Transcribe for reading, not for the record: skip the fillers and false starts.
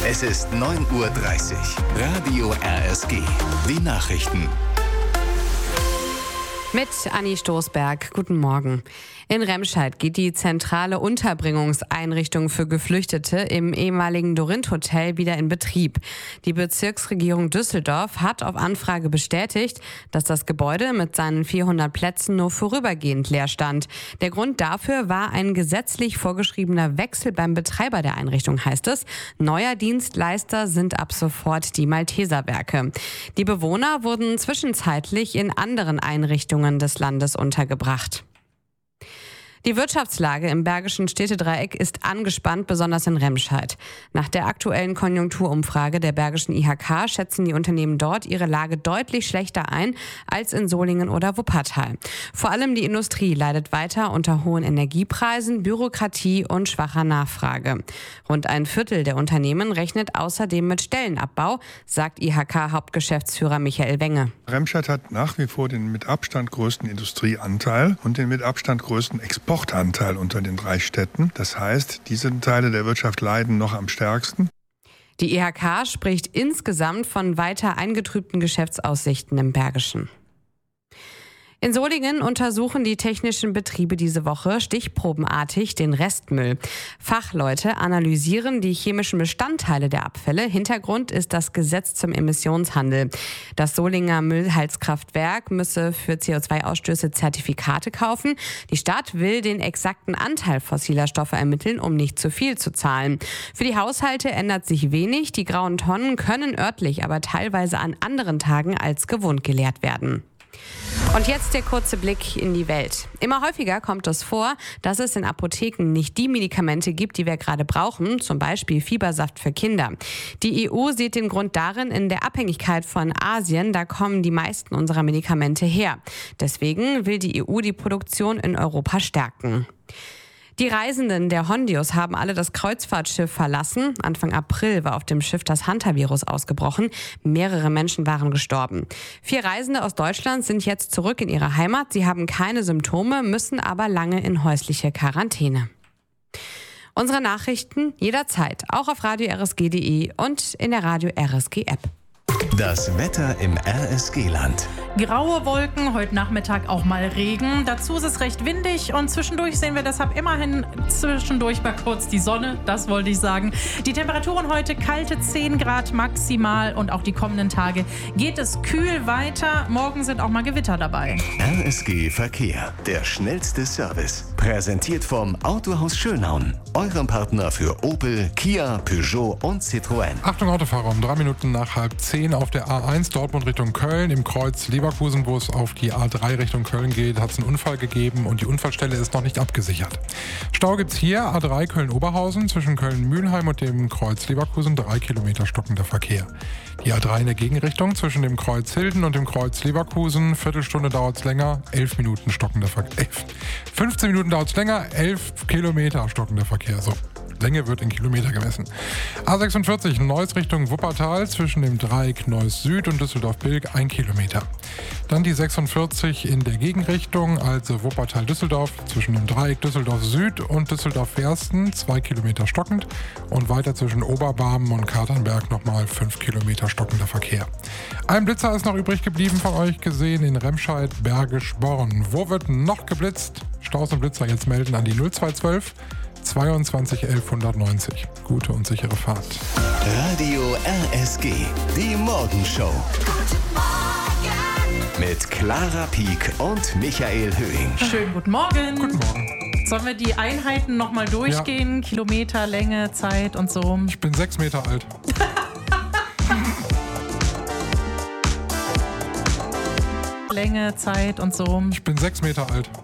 Es ist 9:30 Uhr. Radio RSG. Die Nachrichten. Mit Anni Stoßberg. Guten Morgen. In Remscheid geht die zentrale Unterbringungseinrichtung für Geflüchtete im ehemaligen Dorint-Hotel wieder in Betrieb. Die Bezirksregierung Düsseldorf hat auf Anfrage bestätigt, dass das Gebäude mit seinen 400 Plätzen nur vorübergehend leer stand. Der Grund dafür war ein gesetzlich vorgeschriebener Wechsel beim Betreiber der Einrichtung, heißt es. Neuer Dienstleister sind ab sofort die Malteserwerke. Die Bewohner wurden zwischenzeitlich in anderen Einrichtungen des Landes untergebracht. Die Wirtschaftslage im Bergischen Städtedreieck ist angespannt, besonders in Remscheid. Nach der aktuellen Konjunkturumfrage der Bergischen IHK schätzen die Unternehmen dort ihre Lage deutlich schlechter ein als in Solingen oder Wuppertal. Vor allem die Industrie leidet weiter unter hohen Energiepreisen, Bürokratie und schwacher Nachfrage. Rund ein Viertel der Unternehmen rechnet außerdem mit Stellenabbau, sagt IHK-Hauptgeschäftsführer Michael Wenge. Remscheid hat nach wie vor den mit Abstand größten Industrieanteil und den mit Abstand größten Exportanteil unter den 3 Städten. Das heißt, diese Teile der Wirtschaft leiden noch am stärksten. Die IHK spricht insgesamt von weiter eingetrübten Geschäftsaussichten im Bergischen. In Solingen untersuchen die technischen Betriebe diese Woche stichprobenartig den Restmüll. Fachleute analysieren die chemischen Bestandteile der Abfälle. Hintergrund ist das Gesetz zum Emissionshandel. Das Solinger Müllheizkraftwerk müsse für CO2-Ausstöße Zertifikate kaufen. Die Stadt will den exakten Anteil fossiler Stoffe ermitteln, um nicht zu viel zu zahlen. Für die Haushalte ändert sich wenig. Die grauen Tonnen können örtlich, aber teilweise an anderen Tagen als gewohnt geleert werden. Und jetzt der kurze Blick in die Welt. Immer häufiger kommt es vor, dass es in Apotheken nicht die Medikamente gibt, die wir gerade brauchen, zum Beispiel Fiebersaft für Kinder. Die EU sieht den Grund darin in der Abhängigkeit von Asien, da kommen die meisten unserer Medikamente her. Deswegen will die EU die Produktion in Europa stärken. Die Reisenden der Hondius haben alle das Kreuzfahrtschiff verlassen. Anfang April war auf dem Schiff das Hantavirus ausgebrochen. Mehrere Menschen waren gestorben. 4 Reisende aus Deutschland sind jetzt zurück in ihre Heimat. Sie haben keine Symptome, müssen aber lange in häusliche Quarantäne. Unsere Nachrichten jederzeit, auch auf radio rsg.de und in der Radio RSG App. Das Wetter im RSG-Land. Graue Wolken, heute Nachmittag auch mal Regen. Dazu ist es recht windig und zwischendurch sehen wir deshalb immerhin zwischendurch mal kurz die Sonne, das wollte ich sagen. Die Temperaturen heute kalte 10 Grad maximal und auch die kommenden Tage geht es kühl weiter. Morgen sind auch mal Gewitter dabei. RSG Verkehr, der schnellste Service. Präsentiert vom Autohaus Schönhaun, eurem Partner für Opel, Kia, Peugeot und Citroën. Achtung Autofahrer, um 3 Minuten nach 9:30 auf der A1 Dortmund Richtung Köln im Kreuz Leverkusen, wo es auf die A3 Richtung Köln geht, hat es einen Unfall gegeben und die Unfallstelle ist noch nicht abgesichert. Stau gibt's hier, A3 Köln-Oberhausen zwischen Köln-Mühlheim und dem Kreuz Leverkusen, 3 Kilometer stockender Verkehr. Die A3 in der Gegenrichtung zwischen dem Kreuz Hilden und dem Kreuz Leverkusen, Viertelstunde dauert es länger, 11 Minuten stockender Verkehr. 15 Minuten dauert es länger, 11 Kilometer stockender Verkehr. So. Länge wird in Kilometer gemessen. A46 Neuss Richtung Wuppertal zwischen dem Dreieck Neuss Süd und Düsseldorf-Bilk 1 Kilometer. Dann die 46 in der Gegenrichtung, also Wuppertal-Düsseldorf zwischen dem Dreieck Düsseldorf Süd und Düsseldorf-Fersten 2 Kilometer stockend und weiter zwischen Oberbarmen und Katernberg nochmal 5 Kilometer stockender Verkehr. Ein Blitzer ist noch übrig geblieben von euch, gesehen in Remscheid, Bergisch, Born. Wo wird noch geblitzt? Staus und Blitzer jetzt melden an die 0212 22 1190. Gute und sichere Fahrt. Radio RSG, die Morgenshow. Guten Morgen. Mit Clara Pieck und Michael Höhing. Schönen guten Morgen. Guten Morgen. Sollen wir die Einheiten nochmal durchgehen? Ja. Kilometer, Länge, Zeit und so. Ich bin 6 Meter alt. Länge, Zeit und so. Ich bin 6 Meter alt.